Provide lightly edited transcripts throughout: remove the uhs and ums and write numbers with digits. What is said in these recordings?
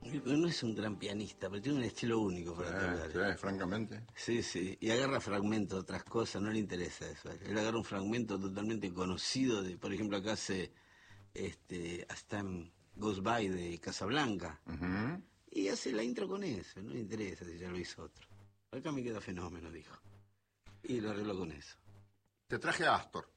No es un gran pianista, pero tiene un estilo único para tocar. Sí, francamente. Sí, sí, y agarra fragmentos de otras cosas, no le interesa eso. Él agarra un fragmento totalmente conocido, de, por ejemplo, acá hace hasta Goes By de Casablanca, y hace la intro con eso, no le interesa si ya lo hizo otro. Acá me queda fenómeno, dijo. Y lo arregló con eso. Te traje a Astor.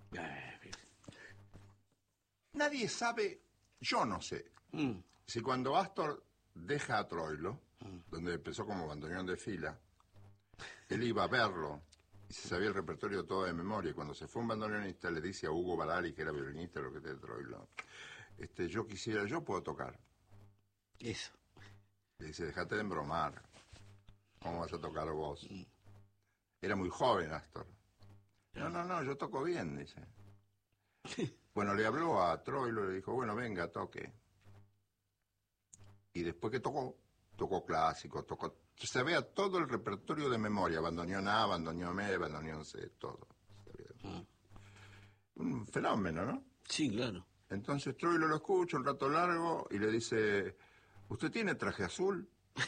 Nadie sabe, yo no sé, si cuando Astor deja a Troilo, donde empezó como bandoneón de fila, él iba a verlo y se sabía el repertorio todo de memoria. Y cuando se fue un bandoneonista le dice a Hugo Barali, que era violinista de la orquesta de Troilo, yo puedo tocar. Eso. Le dice, dejate de embromar, ¿cómo vas a tocar vos? Era muy joven Astor. No, yo toco bien, dice. Bueno, le habló a Troilo y le dijo, bueno, venga, toque. Y después que tocó clásico, se sabía todo el repertorio de memoria, bandoneón A, bandoneón B, bandoneón C, todo. Un fenómeno, ¿no? Sí, claro. Entonces Troilo lo escucha un rato largo y le dice, ¿usted tiene traje azul?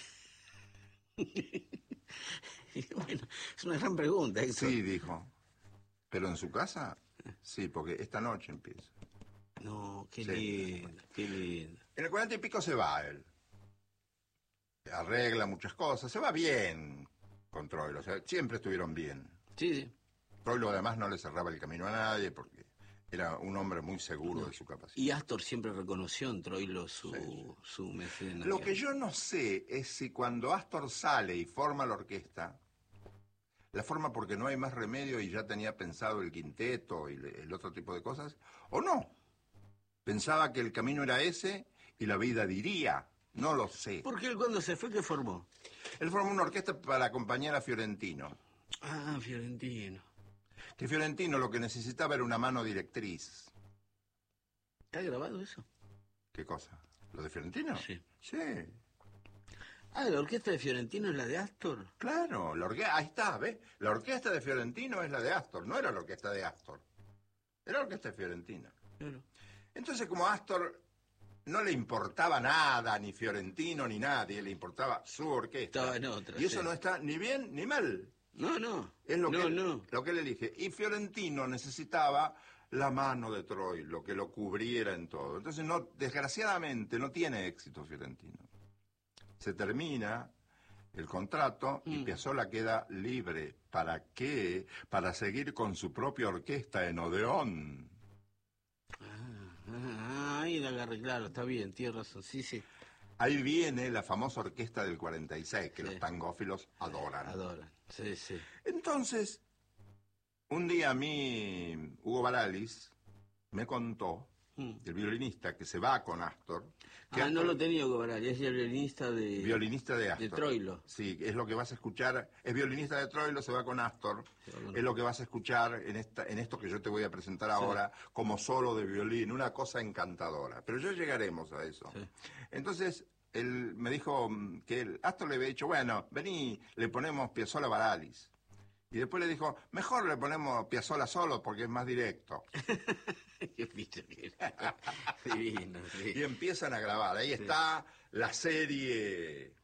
Bueno, es una gran pregunta, Héctor. Sí, dijo. ¿Pero en su casa? Sí, porque esta noche empieza. No, qué Sí. lindo, qué lindo. En el 40 y pico se va él. Arregla muchas cosas, se va bien con Troilo, o sea, siempre estuvieron bien. Sí, sí. Troilo además no le cerraba el camino a nadie porque era un hombre muy seguro de su capacidad. Y Astor siempre reconoció en Troilo su mecenas. Lo que yo no sé es si cuando Astor sale y forma la orquesta, la forma porque no hay más remedio y ya tenía pensado el quinteto y el otro tipo de cosas, o no. Pensaba que el camino era ese y la vida diría, no lo sé. Porque él cuando se fue, ¿qué formó? Él formó una orquesta para acompañar a Fiorentino. Ah, Fiorentino. Que Fiorentino lo que necesitaba era una mano directriz. ¿Está grabado eso? ¿Qué cosa? ¿Lo de Fiorentino? Sí. Sí. Ah, ¿la orquesta de Fiorentino es la de Astor? Claro, ahí está, ¿ves? La orquesta de Fiorentino es la de Astor, no era la orquesta de Astor. Era la orquesta de Fiorentino. Claro. Entonces, como a Astor no le importaba nada, ni Fiorentino, ni nadie, le importaba su orquesta. Estaba en otra, y eso sí. no está ni bien ni mal. No. Es lo No. que él elige. Y Fiorentino necesitaba la mano de Troilo, que lo cubriera en todo. Entonces, desgraciadamente, no tiene éxito Fiorentino. Se termina el contrato y Piazzolla queda libre. ¿Para qué? Para seguir con su propia orquesta en Odeón. Ahí la agarré, claro, está bien, tiene razón, sí. Ahí viene la famosa orquesta del 46, que Sí. los tangófilos adoran. Adoran, sí. Entonces, un día a mí, Hugo Baralis me contó, el violinista que se va con Astor. Que No Astor, lo tenía Hugo Barali, es el violinista de... Violinista de Astor. De Troilo. Sí, es lo que vas a escuchar. Es violinista de Troilo, se va con Astor. Es lo que vas a escuchar en esto que yo te voy a presentar ahora como solo de violín. Una cosa encantadora. Pero ya llegaremos a eso. Sí. Entonces, él me dijo que Astor le había dicho, bueno, vení, le ponemos Piazzolla Baralis. Y después le dijo, mejor le ponemos Piazzolla solo porque es más directo. Qué picho que era. Divino, sí. Y empiezan a grabar. Ahí está la serie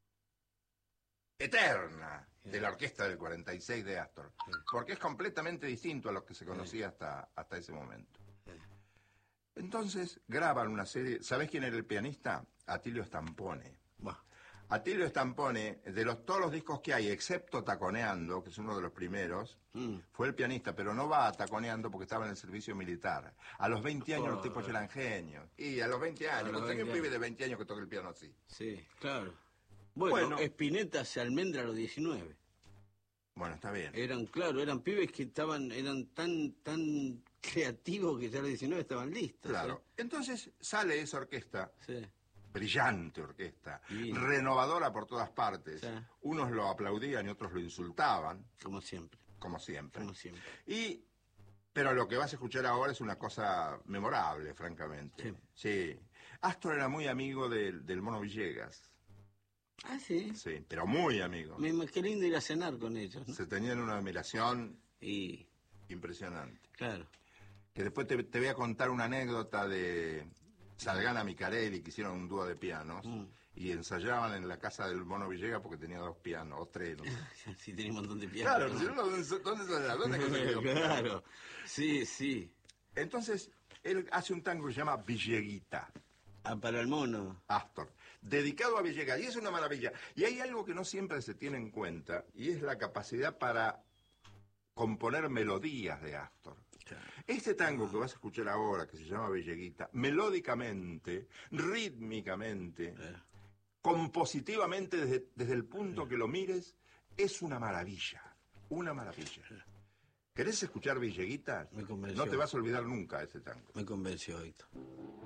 eterna de la orquesta del 46 de Astor. Porque es completamente distinto a lo que se conocía hasta ese momento. Entonces graban una serie. ¿Sabés quién era el pianista? Atilio Stampone. Bah. Atilio Stampone, de todos los discos que hay, excepto Taconeando, que es uno de los primeros, fue el pianista, pero no va a Taconeando porque estaba en el servicio militar. A los 20 años los tipos eran genios. Y a los 20 años, los conseguí un 20 pibe de 20 años que toque el piano así. Sí, claro. Bueno, Spinetta se almendra a los 19. Bueno, está bien. Eran pibes que eran tan creativos que ya a los 19 estaban listos. Claro. Entonces sale esa orquesta. Sí. Brillante orquesta, Divino. Renovadora por todas partes. Sí. Unos lo aplaudían y otros lo insultaban. Como siempre. Como siempre. siempre. Pero lo que vas a escuchar ahora es una cosa memorable, francamente. Sí. Astor era muy amigo del Mono Villegas. Ah, sí. Sí, pero muy amigo. Qué lindo ir a cenar con ellos, ¿no? Se tenían una admiración Y... impresionante. Claro. Que después te voy a contar una anécdota de... Salgana Micarelli, que hicieron un dúo de pianos, y ensayaban en la casa del Mono Villegas porque tenía 2 pianos, o 3, no sé. Sí, tenía un montón de pianos. Claro, si no, ¿dónde ensayaba? ¿Dónde conseguía 2 pianos? Claro, sí, sí. Entonces, él hace un tango que se llama Villeguita. Ah, para el mono. Astor, dedicado a Villegas, y es una maravilla. Y hay algo que no siempre se tiene en cuenta, y es la capacidad para componer melodías de Astor. Claro. Este tango que vas a escuchar ahora, que se llama Villeguita, melódicamente, rítmicamente, compositivamente, desde el punto que lo mires, es una maravilla, una maravilla. ¿Querés escuchar Villeguita? Me convenció. No te vas a olvidar nunca ese tango. Me convenció, Víctor.